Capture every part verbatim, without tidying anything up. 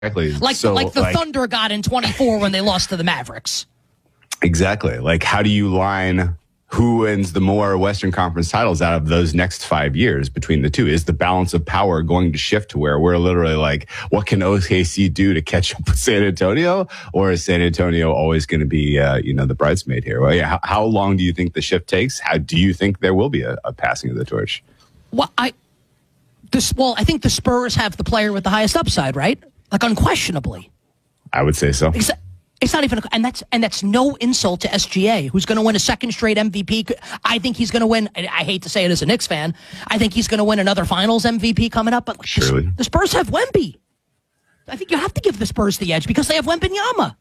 Exactly. Like, so, like the like, Thunder got in twenty-four when they lost to the Mavericks. Exactly. Like, how do you line who wins the more Western Conference titles out of those next five years between the two? Is the balance of power going to shift to where we're literally like, what can O K C do to catch up with San Antonio? Or is San Antonio always going to be, uh, you know, the bridesmaid here? Well, yeah. How, how long do you think the shift takes? How do you think there will be a, a passing of the torch? Well, I, this, well, I think the Spurs have the player with the highest upside, right? Like, unquestionably. I would say so. It's, it's not even, and that's and that's no insult to S G A, who's going to win a second straight M V P. I think he's going to win. I hate to say it as a Knicks fan. I think he's going to win another Finals M V P coming up. But Surely. The, the Spurs have Wemby. I think you have to give the Spurs the edge because they have Wembanyama.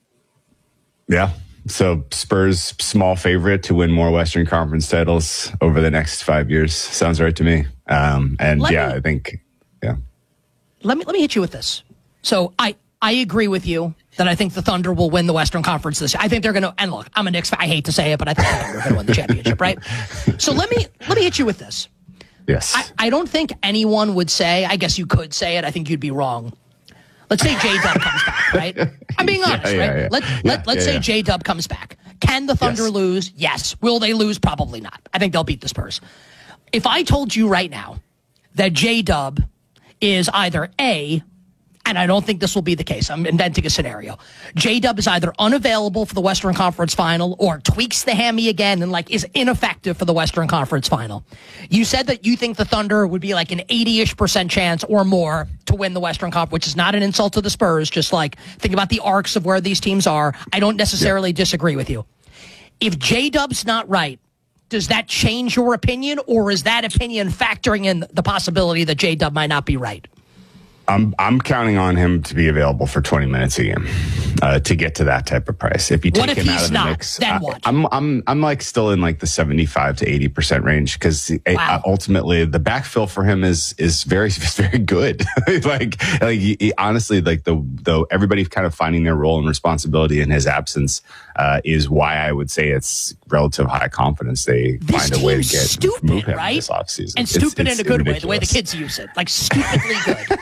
Yeah. So Spurs, small favorite to win more Western Conference titles over the next five years. Sounds right to me. Um, and let yeah, me, I think, yeah. Let me let me hit you with this. So I, I agree with you that I think the Thunder will win the Western Conference this year. I think they're going to, and look, I'm a Knicks fan. I hate to say it, but I think the Thunder are going to win the championship, right? So let me let me hit you with this. Yes. I, I don't think anyone would say, I guess you could say it, I think you'd be wrong. Let's say J-Dub comes back, right? I'm being honest, yeah, yeah, right? yeah. Let, yeah, let, let's yeah, say yeah. J-Dub comes back. Can the Thunder yes. lose? Yes. Will they lose? Probably not. I think they'll beat the Spurs. If I told you right now that J-Dub is either A, and I don't think this will be the case. I'm inventing a scenario. J-Dub is either unavailable for the Western Conference Final or tweaks the hammy again and like is ineffective for the Western Conference Final. You said that you think the Thunder would be like an eighty-ish percent chance or more to win the Western Conference, which is not an insult to the Spurs. Just like think about the arcs of where these teams are. I don't necessarily yeah. disagree with you. If J-Dub's not right, does that change your opinion, or is that opinion factoring in the possibility that J-Dub might not be right? I'm I'm counting on him to be available for twenty minutes a game uh, to get to that type of price. If you take what if him he's out of the not? mix, then I, what? I'm I'm I'm like still in like the seventy-five to eighty percent range because wow. ultimately the backfill for him is is very is very good. like like he, he, honestly, like the the everybody kind of finding their role and responsibility in his absence uh, is why I would say it's relative high confidence they this find a way to get stupid, move him right? this offseason. And stupid it's, it's in a good ridiculous. way, the way the kids use it, like stupidly good.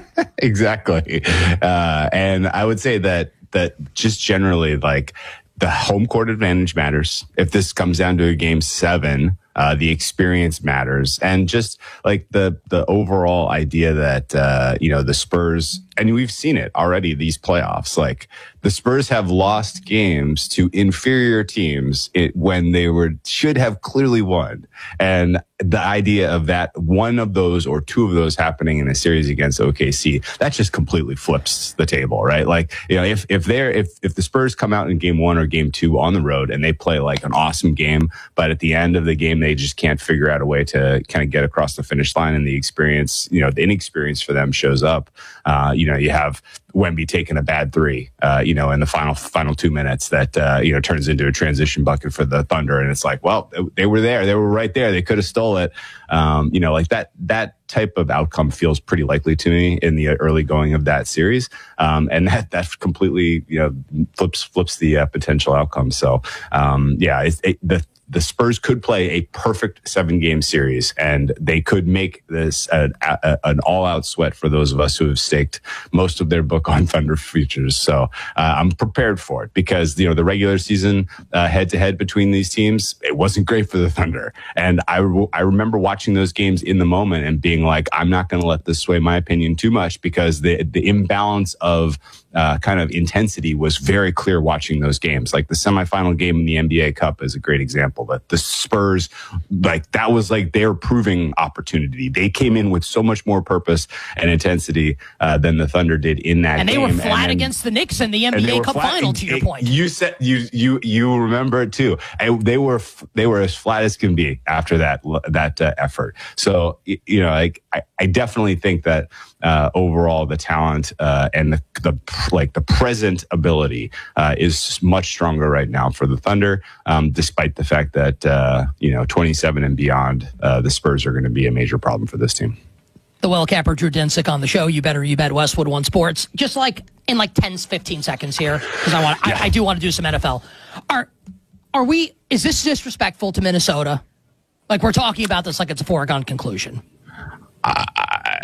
Exactly. Uh, and I would say that, that just generally like the home court advantage matters. If this comes down to a game seven, uh, the experience matters. And just like the, the overall idea that, uh, you know, the Spurs, and we've seen it already, these playoffs, like the Spurs have lost games to inferior teams it, when they were, should have clearly won. And the idea of that one of those or two of those happening in a series against O K C, that just completely flips the table, right? Like, you know, if, if they're, if, if the Spurs come out in game one or game two on the road and they play like an awesome game, but at the end of the game, they just can't figure out a way to kind of get across the finish line and the experience, you know, the inexperience for them shows up. Uh, you know, you have Wemby taking a bad three, uh, you know, in the final final two minutes that, uh, you know, turns into a transition bucket for the Thunder. And it's like, well, they were there. They were right there. They could have stole it. Um, you know, like that, that type of outcome feels pretty likely to me in the early going of that series. Um, and that, that completely, you know, flips, flips the uh, potential outcome. So, um, yeah, it's, it, the, the Spurs could play a perfect seven-game series, and they could make this a, a, an all-out sweat for those of us who have staked most of their book on Thunder futures. So uh, I'm prepared for it because, you know, the regular season uh, head-to-head between these teams, it wasn't great for the Thunder. And I, I remember watching those games in the moment and being like, I'm not going to let this sway my opinion too much because the the imbalance of Uh, kind of intensity was very clear watching those games. Like the semifinal game in the N B A Cup is a great example. That the Spurs, like that was like their proving opportunity. They came in with so much more purpose and intensity uh, than the Thunder did in that and game. And they were flat and, against the Knicks in the N B A Cup flat, final. To your it, point, you said you you you remember it too. And they were they were as flat as can be after that that uh, effort. So you know, like I, I definitely think that uh, overall the talent uh, and the the like the present ability uh, is much stronger right now for the Thunder, um, despite the fact that, uh, you know, twenty-seven and beyond, uh, the Spurs are going to be a major problem for this team. The Well Capper, Drew Dinsick on the show. You better, you bet Westwood One Sports. Just like in like ten, fifteen seconds here, because I want, yeah. I, I do want to do some N F L. Are, are we, is this disrespectful to Minnesota? Like we're talking about this like it's a foregone conclusion. Uh,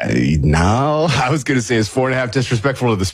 I, no, I was going to say is four and a half disrespectful to the